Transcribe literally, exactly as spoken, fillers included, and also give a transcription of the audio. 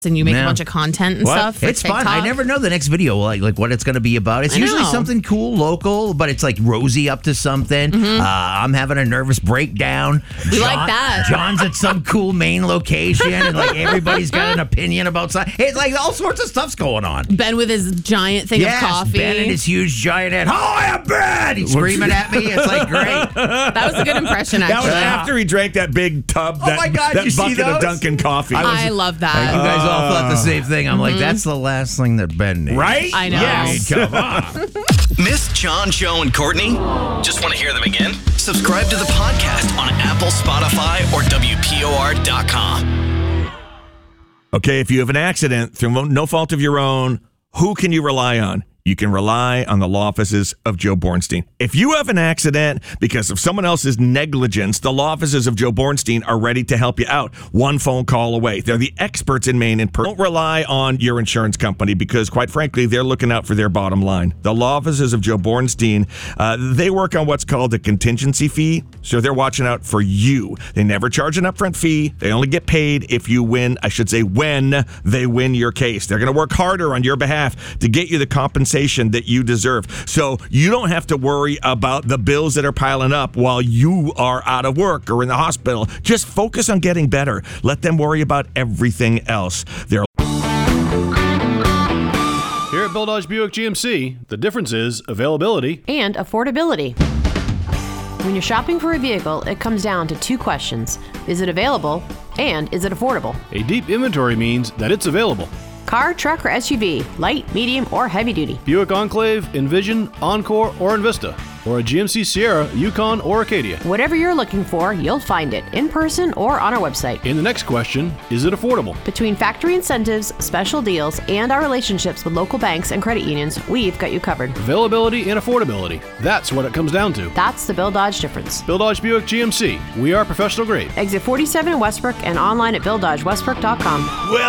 and you make Yeah. a bunch of content and What? stuff for It's fun. I TikTok. never know the next video, like like what it's going to be about. It's I usually know. something cool, local, but it's like Rosie up to something. Mm-hmm. Uh, I'm having a nervous breakdown. We like that. John's at some cool Maine location, and like everybody's got an opinion about something. It's like all sorts of stuff's going on. Ben with his giant thing Yes, of coffee. Ben and his huge giant head. Hi, I'm Ben. He's screaming at me. It's like great. That was a good impression, That was actually. after he drank that big tub, Oh that, my God, that you see bucket of those? Dunkin' coffee. I love Like, that. you guys all thought the same thing. I'm like, that's the last thing that Ben needs. Right? I know. Yes. Come on. Miss John, Joe, and Courtney? Just want to hear them again? Subscribe to the podcast on Apple, Spotify, or W P O R dot com. Okay, if you have an accident through no fault of your own, who can you rely on? You can rely on the law offices of Joe Bornstein. If you have an accident because of someone else's negligence, the law offices of Joe Bornstein are ready to help you out. One phone call away. They're the experts in Maine and per- don't rely on your insurance company because, quite frankly, they're looking out for their bottom line. The law offices of Joe Bornstein, uh, they work on what's called a contingency fee, so they're watching out for you. They never charge an upfront fee. They only get paid if you win, I should say when they win your case. They're going to work harder on your behalf to get you the compensation that you deserve. So you don't have to worry about the bills that are piling up while you are out of work or in the hospital. Just focus on getting better. Let them worry about everything else. They're Here at Bill Dodge Buick G M C, the difference is availability. And affordability. When you're shopping for a vehicle, it comes down to two questions. Is it available? And is it affordable? A deep inventory means that it's available. Car, truck, or S U V, light, medium, or heavy duty. Buick Enclave, Envision, Encore, or Envista. Or a G M C Sierra, Yukon, or Acadia. Whatever you're looking for, you'll find it in person or on our website. In the next question, is it affordable? Between factory incentives, special deals, and our relationships with local banks and credit unions, we've got you covered. Availability and affordability. That's what it comes down to. That's the Bill Dodge difference. Bill Dodge Buick G M C. We are professional grade. Exit forty-seven in Westbrook and online at bill dodge westbrook dot com. well,